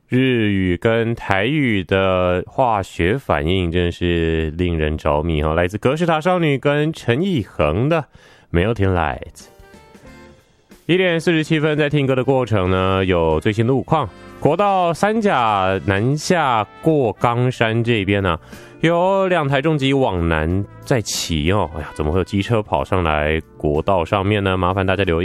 日语跟台语的化学反应真是令人着迷哈！来自格式塔少女跟陈意恒的 Melting Light。1点47分，在听歌的过程呢，有最新路况。国道三甲南下过冈山这边呢，有2台重机往南在骑哦。哎呀，怎么会有机车跑上来国道上面呢？麻烦大家留意。